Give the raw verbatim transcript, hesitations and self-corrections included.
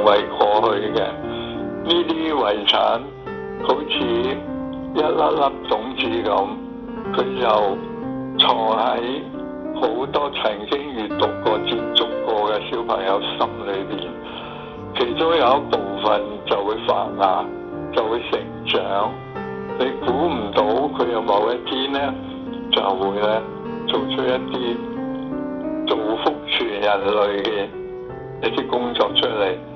為過去嘅。呢啲遺產好似一粒粒種子咁，佢就藏喺好多曾經閱讀過、接觸過嘅小朋友心裏邊，其中有一部分就會發芽，就會成長。你估唔到佢有某一天咧，就會咧做出一啲造福全人類嘅一啲工作出嚟。